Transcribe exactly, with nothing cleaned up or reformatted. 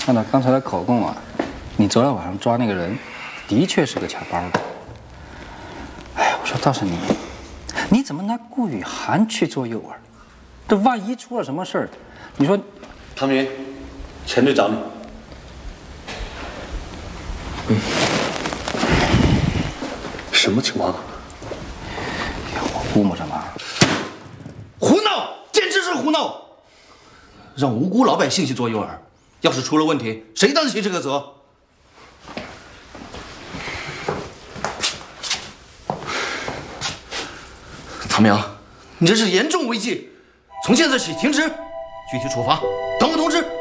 按照刚才的口供啊，你昨天晚上抓那个人，的确是个卡包的。哎，我说倒是你，你怎么拿顾雨涵去做诱饵？这万一出了什么事儿，你说？ 唐明，钱队找你。嗯。什么情况啊？ 我估摸着嘛。 胡闹，简直是胡闹！让无辜老百姓去做诱饵，要是出了问题，谁担得起这个责？唐明，你这是严重违纪，从现在起停职，具体处罚等我通知。